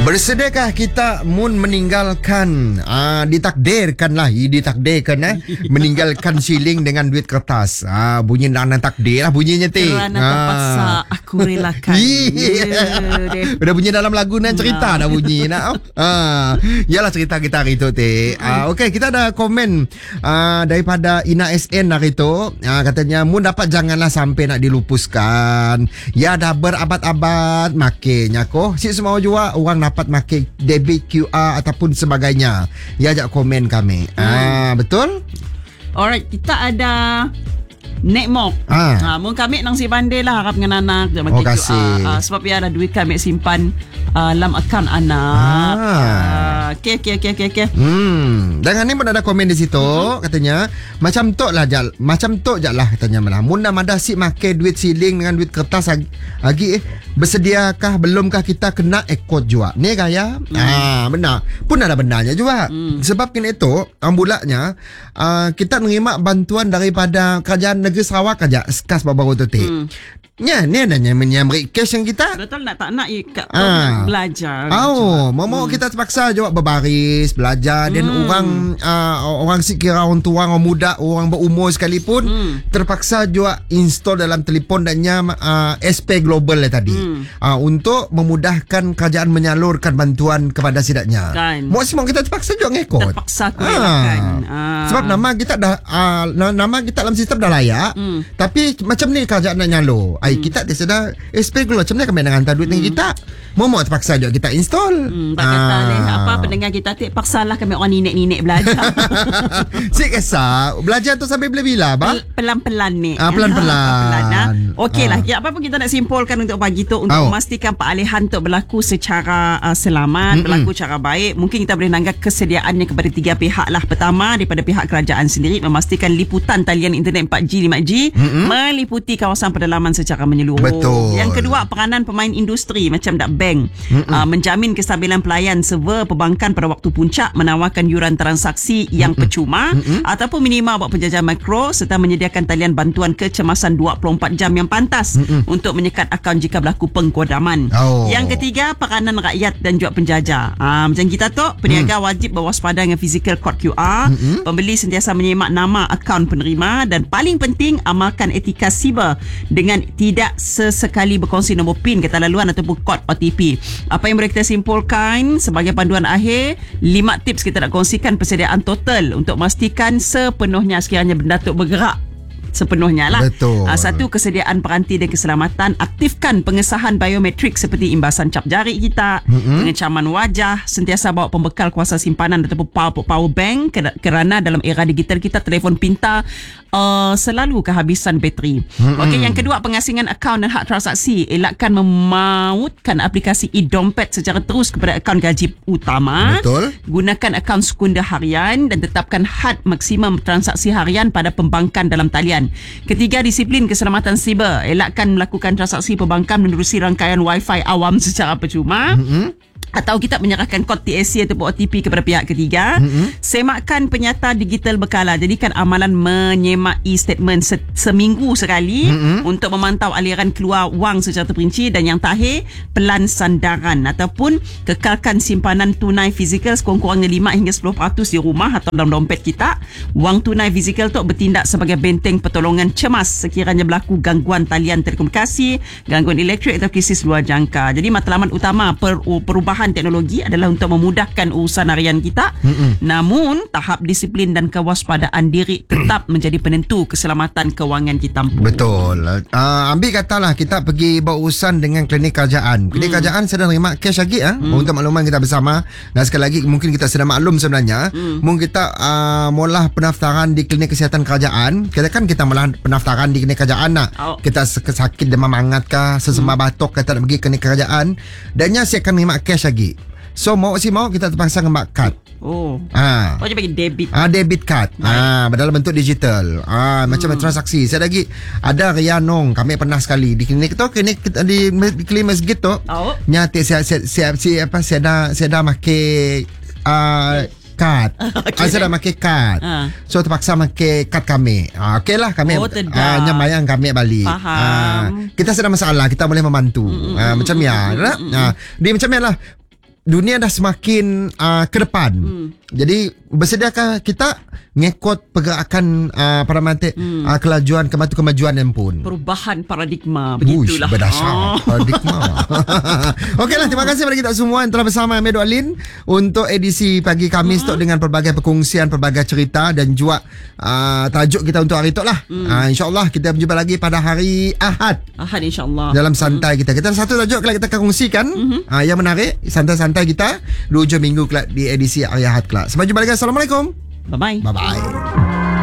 Bersediakah kita mun meninggalkan ditakdirkan meninggalkan siling dengan duit kertas. Bunyi nak takdir lah bunyinya teh. Kerana terpaksa aku relakan. Udah bunyi dalam lagu nan cerita dah bunyi nak. Yalah cerita kita hari tu teh. Okey, kita ada komen daripada Ina SN hari tu. Katanya mun dapat janganlah sampai nak dilupuskan. Ya dah berabad-abad makanya ko. Si semua juga orang dapat pakai debit QR ataupun sebagainya. Ya ajak komen kami. Betul? Alright, kita ada Nekmok. Mun kami nang si bandai lah harap dengan anak dia pakai QR. Sebab ya ada duit kami simpan dalam akaun anak. Okay. Dan ni pun ada komen di situ. Katanya macam tu je lah katanya malah. Mun dah madah si makai duit siling dengan duit kertas lagi bersediakah belumkah kita kena ekot juga. Ni gaya. Benar. Pun ada benarnya juga. Sebab kini itu ambulaknya kita menerima bantuan daripada kerajaan negeri Sarawak aja sekas baru tu teh. Ya, ni adanya menyambrik cash yang kita. Betul nak tak nak belajar. Mau kita terpaksa juga berbaris, belajar dan orang sekira orang tua, orang muda, orang berumur sekalipun terpaksa juga install dalam telefon dannya SP Global tadi. Untuk memudahkan kerajaan menyalurkan bantuan kepada sidaknya. Kan. Mau semua kita terpaksa juga ngikut. Terpaksa kan. Sebab nama kita dah nama kita dalam sistem dah layak. Tapi macam ni kerajaan nak nyalur. Kita tersedia SP Global macam ni kami nak hantar duit dengan kita. Mau terpaksa juga kita install. Tak kata apa pendengar kita paksalah kami orang ninek-ninek belajar. Sik kisah belajar tu sampai bila bah? Pelan-pelan ni. Pelan-pelan. Okeylah. Ya apa pun kita nak simpulkan untuk pagi tu untuk memastikan peralihan tu berlaku secara selamat, berlaku secara baik. Mungkin kita boleh nanggap kesediaannya kepada tiga pihak lah. Pertama daripada pihak kerajaan sendiri memastikan liputan talian internet 4G 5G meliputi kawasan pedalaman secara menyeluruh. Betul. Yang kedua peranan pemain industri macam Dak Bank menjamin kestabilan pelayan server perbankan pada waktu puncak, menawarkan yuran transaksi yang percuma ataupun minima buat penjajahan makro serta menyediakan talian bantuan kecemasan 24 jam yang pantas untuk menyekat akaun jika berlaku pengkodaman. Yang ketiga peranan rakyat dan juga penjaja. Macam kita tu peniaga wajib berwaspada dengan physical code QR. Pembeli sentiasa menyemak nama akaun penerima dan paling penting amalkan etika siber dengan tidak sesekali berkongsi nombor PIN kata laluan ataupun kod OTP. Apa yang boleh kita simpulkan sebagai panduan akhir, 5 tips kita nak kongsikan persediaan total untuk memastikan sepenuhnya sekiranya benda tu bergerak sepenuhnya lah. Betul. Satu, kesediaan peranti dan keselamatan. Aktifkan pengesahan biometrik seperti imbasan cap jari kita, pengecaman wajah, sentiasa bawa pembekal kuasa simpanan ataupun power bank kerana dalam era digital kita telefon pintar selalu kehabisan bateri. Okey, yang kedua pengasingan akaun dan hak transaksi. Elakkan memautkan aplikasi e-dompet secara terus kepada akaun gaji utama. Betul. Gunakan akaun sekunder harian dan tetapkan had maksimum transaksi harian pada pembangkan dalam talian. Ketiga, disiplin keselamatan siber. Elakkan melakukan transaksi perbankan menerusi rangkaian Wi-Fi awam secara percuma. Atau kita menyerahkan kod TSC ataupun OTP kepada pihak ketiga. Semakkan penyata digital berkala. Jadikan amalan menyemak e-statement seminggu sekali untuk memantau aliran keluar wang secara terperinci. Dan yang terakhir, pelan sandaran ataupun kekalkan simpanan tunai fizikal sekurang-kurangnya 5 hingga 10% di rumah atau dalam dompet kita. Wang tunai fizikal tu bertindak sebagai benteng pertolongan cemas sekiranya berlaku gangguan talian telekomunikasi, gangguan elektrik atau krisis luar jangka. Jadi matlamat utama perubahan teknologi adalah untuk memudahkan urusan harian kita. Namun tahap disiplin dan kewaspadaan diri tetap menjadi penentu keselamatan kewangan kita. Betul. Ambil katalah kita pergi berurusan dengan klinik kerajaan. Klinik kerajaan sedang terima cash lagi untuk makluman kita bersama. Dan sekali lagi mungkin kita sudah maklum sebenarnya mungkin kita mula pendaftaran di klinik kesihatan kerajaan. Kita mula pendaftaran di klinik kerajaan kita sakit demam hangat kah, sesembah batuk kita nak pergi klinik kerajaan dannya saya akan terima cash lagi. So mau kita terpaksa ngemak kad. Dia bagi debit. Debit card. Dalam bentuk digital. Macam transaksi. Saya lagi ada Rianong. Kami pernah sekali di klinik tu, klinik di klinik masjid tu. Nyata saya dah pakai kad. Saya dah pakai kad. So terpaksa pakai kad kami. Okey lah kami nyamayang kami balik. Kita sedang masalah, kita boleh membantu. Macam ya. Dia macam ya lah. dunia dah semakin ke depan. Jadi bersediakah kita ngikut pergerakan kelajuan kemajuan yang pun. Perubahan paradigma begitulah. Berdasar paradigma. Okeylah, terima kasih kepada kita semua yang telah bersama Medo Alin untuk edisi pagi Khamis tu dengan pelbagai perkongsian, pelbagai cerita dan juga tajuk kita untuk hari tu lah. InsyaAllah kita berjumpa lagi pada hari Ahad. Ahad insyaAllah. Dalam santai kita. Kita ada satu tajuk kelak kita akan kongsikan yang menarik, santai-santai kita di hujung minggu kelak di edisi hari Ahad kelak. Sampai jumpa lagi. Assalamualaikum. Bye-bye. Bye-bye.